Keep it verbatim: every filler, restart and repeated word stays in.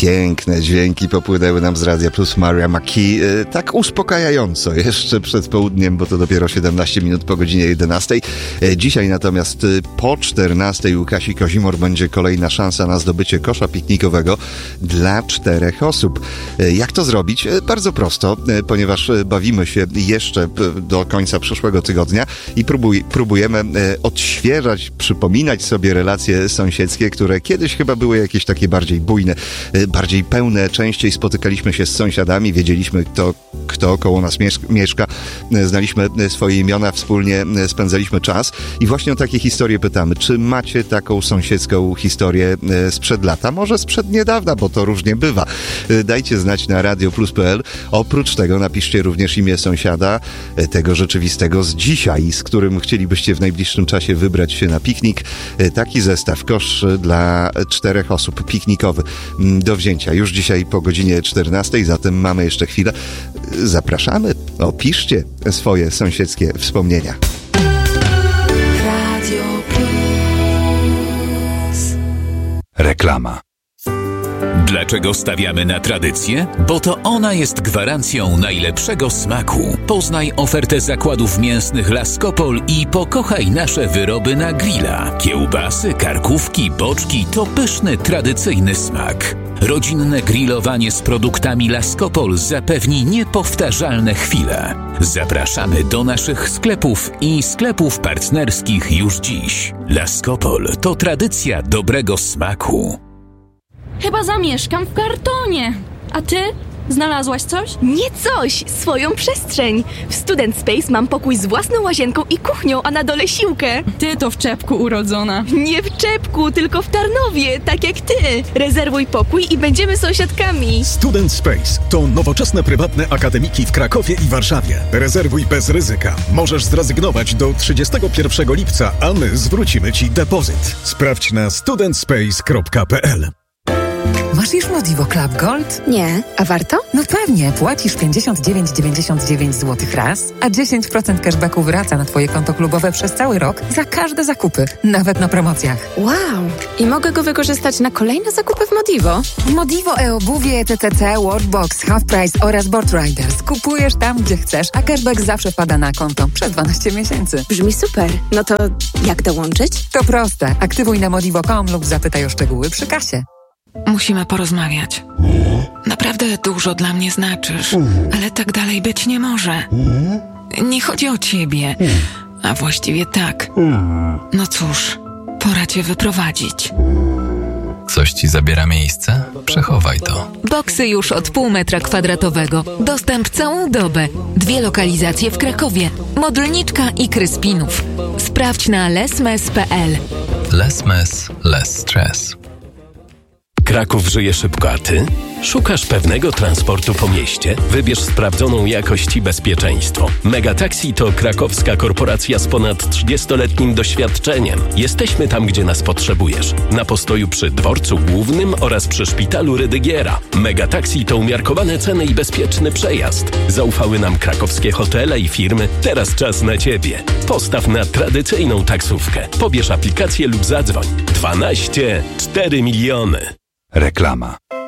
Piękne dźwięki popłynęły nam z Radia Plus. Maria McKee, tak uspokajająco jeszcze przed południem, bo to dopiero siedemnaście minut po godzinie jedenastej. Dzisiaj natomiast po czternastej u Kasi Kozimor będzie kolejna szansa na zdobycie kosza piknikowego dla czterech osób. Jak to zrobić? Bardzo prosto, ponieważ bawimy się jeszcze do końca przyszłego tygodnia i próbuj, próbujemy odświeżać, przypominać sobie relacje sąsiedzkie, które kiedyś chyba były jakieś takie bardziej bujne, bardziej pełne, częściej spotykaliśmy się z sąsiadami, wiedzieliśmy kto, kto koło nas mieszka, znaliśmy swoje imiona, wspólnie spędzaliśmy czas i właśnie o takie historie pytamy. Czy macie taką sąsiedzką historię sprzed lata? Może sprzed niedawna, bo to różnie bywa. Dajcie znać na radio plus kropka p l. Oprócz tego napiszcie również imię sąsiada, tego rzeczywistego z dzisiaj, z którym chcielibyście w najbliższym czasie wybrać się na piknik. Taki zestaw, kosz dla czterech osób, piknikowy, do wzięcia już dzisiaj po godzinie czternastej, zatem mamy jeszcze chwilę. Zapraszamy, opiszcie swoje sąsiedzkie wspomnienia. Radio Plus. Reklama. Dlaczego stawiamy na tradycję? Bo to ona jest gwarancją najlepszego smaku. Poznaj ofertę zakładów mięsnych Laskopol i pokochaj nasze wyroby na grilla. Kiełbasy, karkówki, boczki to pyszny, tradycyjny smak. Rodzinne grillowanie z produktami Laskopol zapewni niepowtarzalne chwile. Zapraszamy do naszych sklepów i sklepów partnerskich już dziś. Laskopol to tradycja dobrego smaku. Chyba zamieszkam w kartonie. A ty? Znalazłaś coś? Nie coś, swoją przestrzeń. W Student Space mam pokój z własną łazienką i kuchnią, a na dole siłkę. Ty to w czepku urodzona. Nie w czepku, tylko w Tarnowie, tak jak ty. Rezerwuj pokój i będziemy sąsiadkami. Student Space to nowoczesne prywatne akademiki w Krakowie i Warszawie. Rezerwuj bez ryzyka. Możesz zrezygnować do trzydziestego pierwszego lipca, a my zwrócimy ci depozyt. Sprawdź na student space kropka p l. Masz już Modivo Club Gold? Nie. A warto? No pewnie. Płacisz pięćdziesiąt dziewięć dziewięćdziesiąt dziewięć złotych raz, a dziesięć procent cashbacku wraca na twoje konto klubowe przez cały rok za każde zakupy, nawet na promocjach. Wow! I mogę go wykorzystać na kolejne zakupy w Modivo? W Modivo e-obuwie, T T C, Worldbox, Half Price oraz Board Riders. Kupujesz tam, gdzie chcesz, a cashback zawsze wpada na konto przez dwanaście miesięcy. Brzmi super. No to jak dołączyć? To proste. Aktywuj na modivo kropka com lub zapytaj o szczegóły przy kasie. Musimy porozmawiać. Naprawdę dużo dla mnie znaczysz, ale tak dalej być nie może. Nie chodzi o ciebie, a właściwie tak. No cóż, pora cię wyprowadzić. Coś ci zabiera miejsce? Przechowaj to. Boksy już od pół metra kwadratowego. Dostęp całą dobę. Dwie lokalizacje w Krakowie. Modlniczka i Kryspinów. Sprawdź na lesmes kropka p l. Lesmes, less stress. Kraków żyje szybko, a ty? Szukasz pewnego transportu po mieście? Wybierz sprawdzoną jakość i bezpieczeństwo. Megataxi to krakowska korporacja z ponad trzydziestoletnim doświadczeniem. Jesteśmy tam, gdzie nas potrzebujesz. Na postoju przy dworcu głównym oraz przy szpitalu Rydygiera. Megataxi to umiarkowane ceny i bezpieczny przejazd. Zaufały nam krakowskie hotele i firmy. Teraz czas na ciebie. Postaw na tradycyjną taksówkę. Pobierz aplikację lub zadzwoń. dwanaście cztery miliony. Reklama.